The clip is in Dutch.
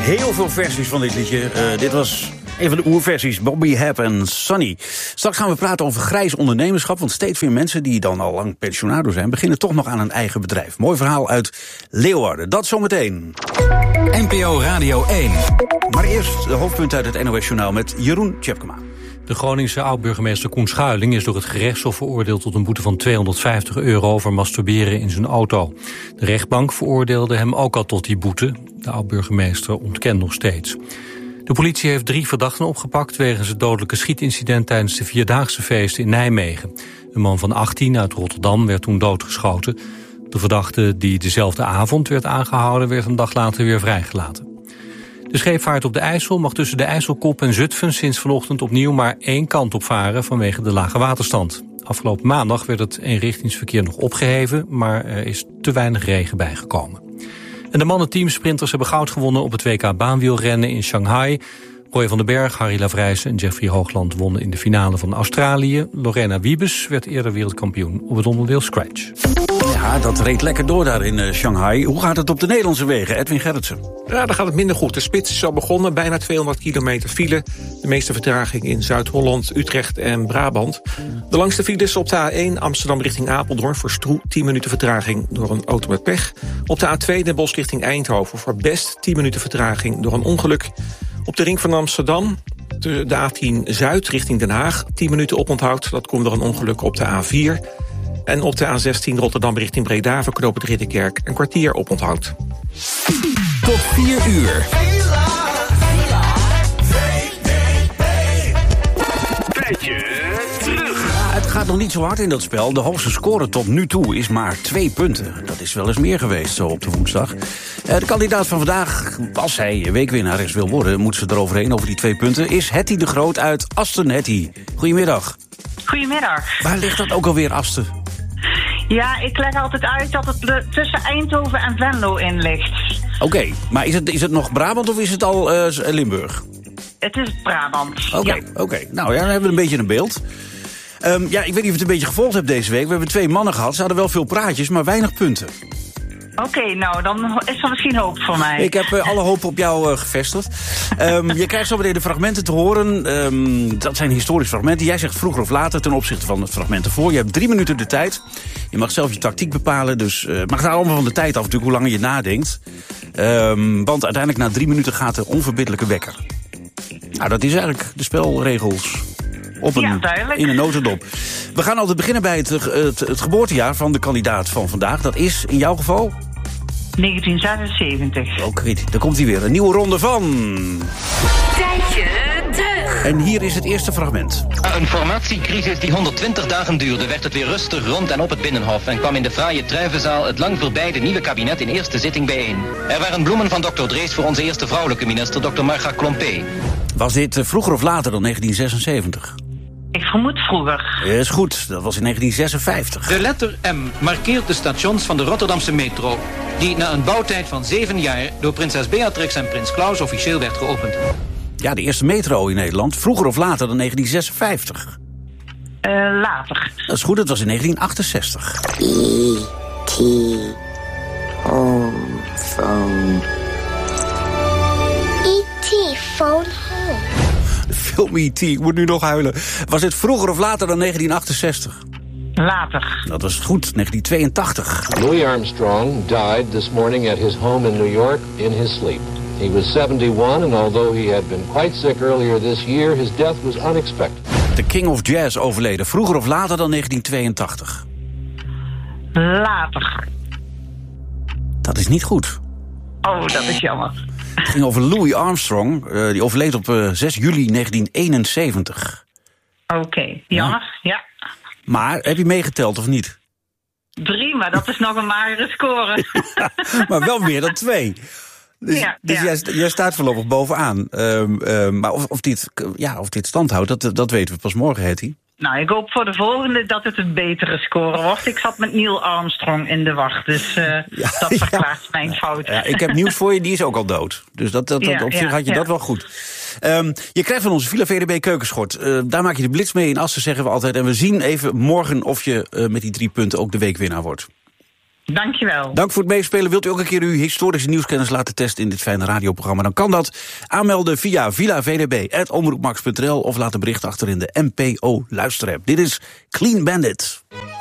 heel veel versies van dit liedje. Dit was een van de oerversies, Bobby Hebb en Sunny. Straks gaan we praten over grijs ondernemerschap, want steeds meer mensen die dan al lang pensionado zijn, beginnen toch nog aan een eigen bedrijf. Mooi verhaal uit Leeuwarden. Dat zometeen. NPO Radio 1. Maar eerst de hoofdpunten uit het NOS-journaal met Jeroen Tjepkema. De Groningse oud-burgemeester Koen Schuiling is door het gerechtshof veroordeeld tot een boete van €250 voor masturberen in zijn auto. De rechtbank veroordeelde hem ook al tot die boete. De oud-burgemeester ontkent nog steeds. De politie heeft 3 verdachten opgepakt wegens het dodelijke schietincident tijdens de Vierdaagse feesten in Nijmegen. Een man van 18 uit Rotterdam werd toen doodgeschoten. De verdachte die dezelfde avond werd aangehouden werd een dag later weer vrijgelaten. De scheepvaart op de IJssel mag tussen de IJsselkop en Zutphen sinds vanochtend opnieuw maar 1 kant op varen vanwege de lage waterstand. Afgelopen maandag werd het eenrichtingsverkeer nog opgeheven, maar er is te weinig regen bijgekomen. En de mannenteamsprinters hebben goud gewonnen op het WK baanwielrennen in Shanghai. Roy van den Berg, Harry Lavrijs en Jeffrey Hoogland wonnen in de finale van Australië. Lorena Wiebes werd eerder wereldkampioen op het onderdeel scratch. Ja, dat reed lekker door daar in Shanghai. Hoe gaat het op de Nederlandse wegen, Edwin Gerritsen? Ja, daar gaat het minder goed. De spits is al begonnen, bijna 200 kilometer file. De meeste vertraging in Zuid-Holland, Utrecht en Brabant. De langste files op de A1 Amsterdam richting Apeldoorn voor Stroe 10 minuten vertraging door een auto met pech. Op de A2 Den Bosch richting Eindhoven voor Best 10 minuten vertraging door een ongeluk. Op de ring van Amsterdam, de A10 Zuid richting Den Haag, 10 minuten oponthoud. Dat komt door een ongeluk op de A4. En op de A16 Rotterdam richting Breda voor knooppunt Ridderkerk een kwartier oponthoud. Tot 4 uur. Het gaat nog niet zo hard in dat spel. De hoogste score tot nu toe is maar 2 punten. Dat is wel eens meer geweest zo op de woensdag. De kandidaat van vandaag, als zij weekwinnares wil worden, moet ze eroverheen over die 2 punten, is Hetty de Groot uit Asten. Hetty, goedemiddag. Goedemiddag. Waar ligt dat ook alweer, Asten? Ja, ik leg altijd uit dat het tussen Eindhoven en Venlo in ligt. Oké, maar is het nog Brabant of is het al Limburg? Het is Brabant. Oké. Nou ja, dan hebben we een beetje een beeld. Ik weet niet of je het een beetje gevolgd hebt deze week. We hebben 2 mannen gehad. Ze hadden wel veel praatjes, maar weinig punten. Oké, nou, dan is er misschien hoop voor mij. Ik heb alle hoop op jou gevestigd. Je krijgt zo meteen de fragmenten te horen. Dat zijn historische fragmenten. Jij zegt vroeger of later ten opzichte van het fragment ervoor. Je hebt 3 minuten de tijd. Je mag zelf je tactiek bepalen. Dus maar het gaat allemaal van de tijd af natuurlijk, hoe langer je nadenkt. Want uiteindelijk na 3 minuten gaat de onverbiddelijke wekker. Nou, dat is eigenlijk de spelregels. In een notendop. We gaan altijd beginnen bij het geboortejaar van de kandidaat van vandaag. Dat is in jouw geval? 1976. Oké, daar komt hij weer. Een nieuwe ronde van... Tijdje terug. En hier is het eerste fragment. Na een formatiecrisis die 120 dagen duurde, werd het weer rustig rond en op het Binnenhof en kwam in de fraaie Truivenzaal het lang voorbijde nieuwe kabinet in eerste zitting bijeen. Er waren bloemen van Dr. Drees voor onze eerste vrouwelijke minister, Dr. Marga Klompé. Was dit vroeger of later dan 1976? Ik vermoed vroeger. Is goed, dat was in 1956. De letter M markeert de stations van de Rotterdamse metro, die na een bouwtijd van 7 jaar door prinses Beatrix en prins Klaus officieel werd geopend. Ja, de eerste metro in Nederland, vroeger of later dan 1956? Later. Dat is goed, het was in 1968. E.T. Home Phone. E.T. Phone Home. De film E.T., ik moet nu nog huilen. Was het vroeger of later dan 1968? Later. Dat was goed, 1982. Louis Armstrong died this morning at his home in New York in his sleep. He was 71 and although he had been quite sick earlier this year, his death was unexpected. De King of Jazz overleden, vroeger of later dan 1982? Later. Dat is niet goed. Oh, dat is jammer. Het ging over Louis Armstrong, die overleed op 6 juli 1971. Oké, jammer, ja. Maar, heb je meegeteld of niet? 3, maar dat is nog een magere score. Maar wel meer dan 2. Dus jij staat voorlopig bovenaan. Maar of dit stand houdt, dat weten we pas morgen, Hetty. Nou, ik hoop voor de volgende dat het een betere score wordt. Ik zat met Neil Armstrong in de wacht, dus dat verklaart mijn fout. Ja, ik heb nieuws voor je, die is ook al dood. Dus op zich had je dat wel goed. Je krijgt van onze Villa VDB keukenschort. Daar maak je de blitz mee in Assen, zeggen we altijd. En we zien even morgen of je met die 3 punten ook de weekwinnaar wordt. Dankjewel. Dank voor het meespelen. Wilt u ook een keer uw historische nieuwskennis laten testen in dit fijne radioprogramma? Dan kan dat. Aanmelden via villavdb@omroepmax.nl of laat een bericht achter in de NPO luisterapp. Dit is Clean Bandit.